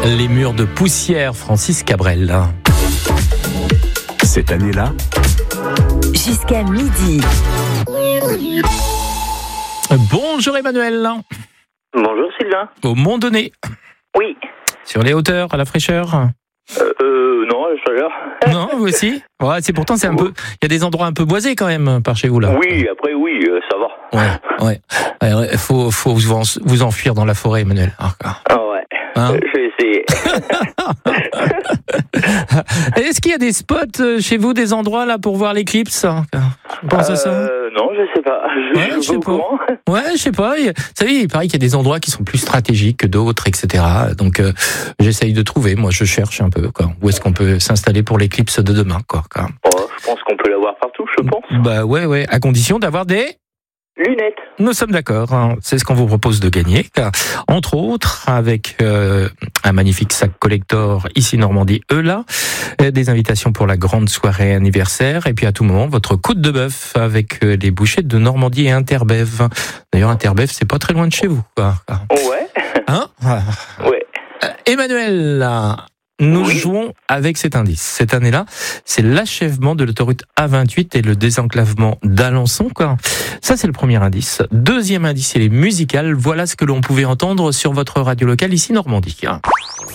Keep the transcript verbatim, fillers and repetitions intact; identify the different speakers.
Speaker 1: Les murs de poussière, Francis Cabrel.
Speaker 2: Cette année-là,
Speaker 3: jusqu'à midi.
Speaker 1: Bonjour Emmanuel.
Speaker 4: Bonjour Sylvain.
Speaker 1: Au Mont-Donné.
Speaker 4: Oui.
Speaker 1: Sur les hauteurs, à la fraîcheur.
Speaker 4: Euh, euh non, la chaleur.
Speaker 1: Non, vous aussi. Ouais, c'est pourtant c'est un peu. Il y a des endroits un peu boisés quand même par chez vous là.
Speaker 4: Oui, après oui, euh, ça va.
Speaker 1: Ouais, ouais. Il faut, faut vous, en, vous enfuir dans la forêt, Emmanuel. Ah,
Speaker 4: Ah ouais.
Speaker 1: hein
Speaker 4: Euh, je vais essayer.
Speaker 1: Est-ce qu'il y a des spots chez vous, des endroits là pour voir l'éclipse? Je pense à ça.
Speaker 4: Euh, non, je sais pas. Je,
Speaker 1: Ouais,
Speaker 4: je
Speaker 1: je
Speaker 4: suis
Speaker 1: sais
Speaker 4: pas au
Speaker 1: pas.
Speaker 4: courant.
Speaker 1: Ouais, je sais pas. Vous savez, il paraît qu'il y a des endroits qui sont plus stratégiques que d'autres, et cetera. Donc, euh, j'essaye de trouver. Moi, je cherche un peu. Quoi. Où est-ce qu'on peut s'installer pour l'éclipse de demain, quoi. quoi.
Speaker 4: Oh, je pense qu'on peut l'avoir partout, je pense.
Speaker 1: Bah ouais, ouais. À condition d'avoir des.
Speaker 4: Lunettes.
Speaker 1: Nous sommes d'accord, hein. C'est ce qu'on vous propose de gagner. Entre autres, avec euh, un magnifique sac collector ici Normandie Eula, des invitations pour la grande soirée anniversaire, et puis à tout moment, votre côte de bœuf avec les bouchettes de Normandie et Interbev. D'ailleurs, Interbev, c'est pas très loin de chez vous. Quoi.
Speaker 4: Ouais.
Speaker 1: Hein
Speaker 4: Ouais.
Speaker 1: Emmanuel, nous
Speaker 4: Oui.
Speaker 1: jouons avec cet indice. Cette année-là, c'est l'achèvement de l'autoroute A vingt-huit et le désenclavement d'Alençon. Quoi. Ça, c'est le premier indice. Deuxième indice, il est musical. Voilà ce que l'on pouvait entendre sur votre radio locale ici Normandie.